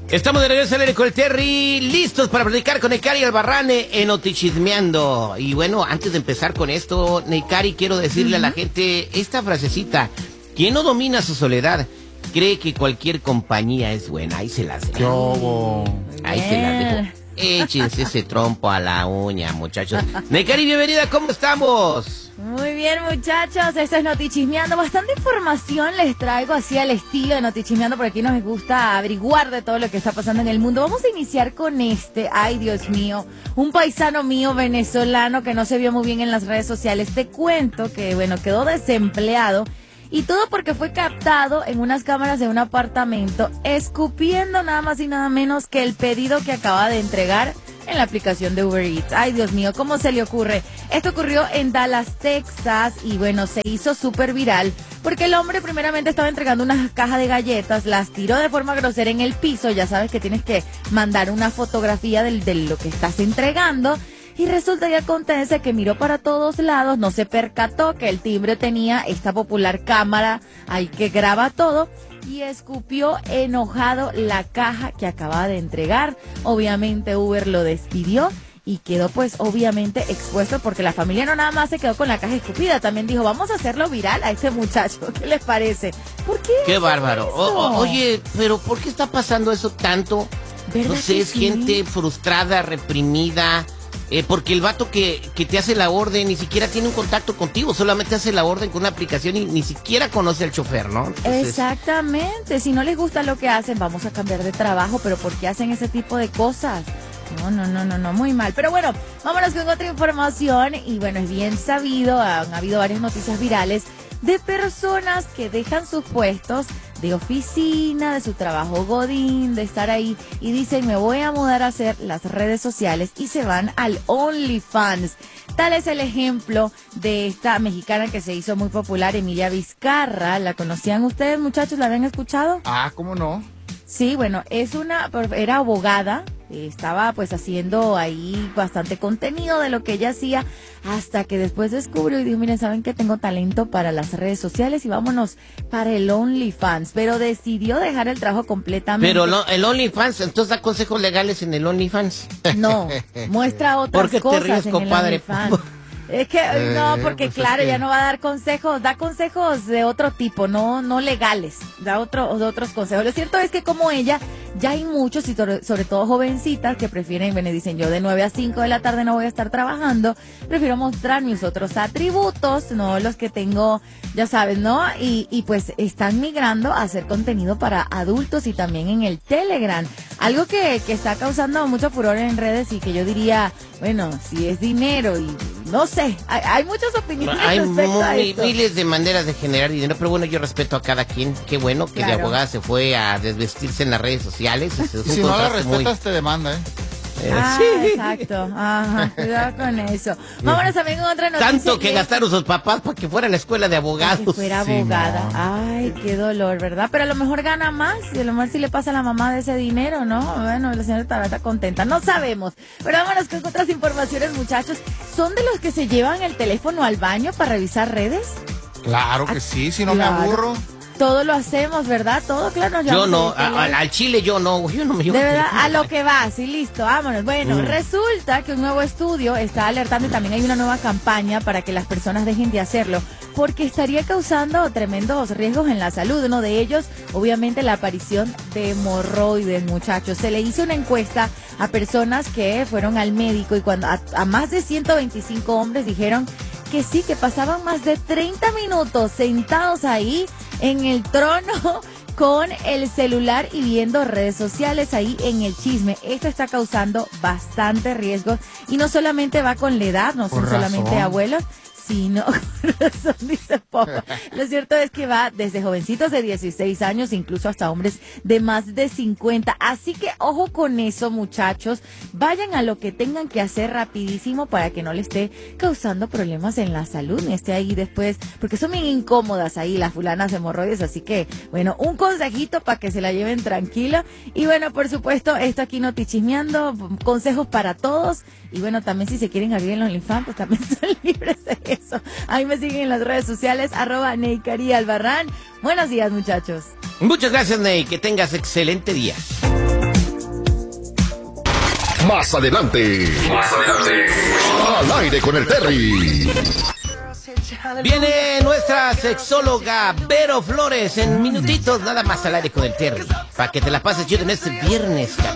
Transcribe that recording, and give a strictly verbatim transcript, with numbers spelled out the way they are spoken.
Estamos de regreso al aire con el Terry, listos para platicar con Neikari Albarrán en Notichismeando. Y bueno, antes de empezar con esto, Neikari, quiero decirle uh-huh. a la gente esta frasecita: quien no domina su soledad cree que cualquier compañía es buena. Ahí se las dejo. Ahí se las dejo. Échense ese trompo a la uña, muchachos. Neikari, bienvenida, ¿cómo estamos? Muy bien, muchachos, esto es Notichismeando. Bastante información les traigo así al estilo de Notichismeando, porque aquí nos gusta averiguar de todo lo que está pasando en el mundo. Vamos a iniciar con este, ay Dios mío, un paisano mío venezolano que no se vio muy bien en las redes sociales. Te cuento que, bueno, quedó desempleado. Y todo porque fue captado en unas cámaras de un apartamento escupiendo nada más y nada menos que el pedido que acaba de entregar en la aplicación de Uber Eats. Ay, Dios mío, ¿cómo se le ocurre? Esto ocurrió en Dallas, Texas, y bueno, se hizo súper viral porque el hombre primeramente estaba entregando una caja de galletas, las tiró de forma grosera en el piso. Ya sabes que tienes que mandar una fotografía de, de lo que estás entregando. Y resulta y acontece que miró para todos lados, no se percató que el timbre tenía esta popular cámara ahí que graba todo, y escupió enojado la caja que acaba de entregar. Obviamente Uber lo despidió y quedó pues obviamente expuesto, porque la familia no nada más se quedó con la caja escupida, también dijo, vamos a hacerlo viral a este muchacho. ¿Qué les parece? ¿Por qué? Qué bárbaro. O, o, oye, pero ¿por qué está pasando eso tanto? No sé, es sí? gente frustrada, reprimida. Eh, porque el vato que, que te hace la orden ni siquiera tiene un contacto contigo, solamente hace la orden con una aplicación y ni siquiera conoce al chofer, ¿no? Entonces... Exactamente, si no les gusta lo que hacen, vamos a cambiar de trabajo, pero ¿por qué hacen ese tipo de cosas? No, no, no, no, no, muy mal. Pero bueno, vámonos con otra información. Y bueno, es bien sabido, han habido varias noticias virales de personas que dejan sus puestos de oficina, de su trabajo godín, de estar ahí, y dicen, me voy a mudar a hacer las redes sociales, y se van al OnlyFans. Tal es el ejemplo de esta mexicana que se hizo muy popular, Emilia Vizcarra. ¿La conocían ustedes, muchachos? ¿La habían escuchado? Ah, ¿cómo no? Sí, bueno, es una, era abogada, estaba pues haciendo ahí bastante contenido de lo que ella hacía, hasta que después descubrió y dijo, miren, ¿saben qué? Tengo talento para las redes sociales y vámonos para el OnlyFans, pero decidió dejar el trabajo completamente. Pero lo, el OnlyFans, entonces da consejos legales en el OnlyFans. No, muestra otras ¿Por qué cosas te ríes, en compadre? el OnlyFans. Es que, eh, no, porque pues claro, es que... ya no va a dar consejos, da consejos de otro tipo, no no legales, da otro, de otros consejos. Lo cierto es que como ella, ya hay muchos, y sobre todo jovencitas, que prefieren, bueno, dicen, yo de nueve a cinco de la tarde no voy a estar trabajando, prefiero mostrar mis otros atributos, no los que tengo, ya sabes, ¿no? Y, y pues están migrando a hacer contenido para adultos y también en el Telegram. Algo que, que está causando mucho furor en redes y que yo diría, bueno, si es dinero y no sé, hay, hay muchas opiniones hay respecto a muy, esto. miles de maneras de generar dinero, pero bueno, yo respeto a cada quien. Qué bueno que Claro. de abogada se fue a desvestirse en las redes sociales. Es un Si no la contraste respetas, muy... te demanda, ¿eh? Eh, Ah, sí. exacto. Ajá, cuidado con eso. Vámonos también con otra noticia. Tanto que y es gastaron sus papás para que fuera a la escuela de abogados. Que fuera Sí, abogada. no. Ay, qué dolor, ¿verdad? Pero a lo mejor gana más y a lo mejor sí le pasa a la mamá de ese dinero, ¿no? Bueno, la señora estará está contenta. No sabemos. Pero vámonos con otras informaciones, muchachos. ¿Son de los que se llevan el teléfono al baño para revisar redes? Claro que sí, si no Claro. me aburro. Todo lo hacemos, ¿verdad? Todo, claro, nos Yo llevamos no, el teléfono. a- al, al chile yo no, yo no me llevo. De verdad, a lo que va, sí, listo, vámonos. Bueno, Mm. resulta que un nuevo estudio está alertando y también hay una nueva campaña para que las personas dejen de hacerlo, porque estaría causando tremendos riesgos en la salud. Uno de ellos, obviamente, la aparición de hemorroides, muchachos. Se le hizo una encuesta a personas que fueron al médico y cuando a, a más de ciento veinticinco hombres dijeron que sí, que pasaban más de treinta minutos sentados ahí en el trono con el celular y viendo redes sociales ahí en el chisme. Esto está causando bastante riesgo y no solamente va con la edad, no son Con solamente razón. abuelos, sino con razón, dice Popo. Lo cierto es que va desde jovencitos de dieciséis años, incluso hasta hombres de más de cincuenta. Así que ojo con eso, muchachos. Vayan a lo que tengan que hacer rapidísimo para que no le esté causando problemas en la salud, ni esté ahí después, porque son bien incómodas ahí las fulanas hemorroides. Así que, bueno, un consejito para que se la lleven tranquila. Y bueno, por supuesto, esto aquí Notichismeando, consejos para todos. Y bueno, también si se quieren abrir en los OnlyFans, pues también son libres de eso. Ahí me siguen en las redes sociales, arroba Neikari Albarrán. Buenos días, muchachos. Muchas gracias, Ney, que tengas excelente día. Más adelante. Más adelante. Al aire con el Terry. Viene nuestra sexóloga Vero Flores en minutitos, nada más al aire con el Terry. Para que te la pases chido en este viernes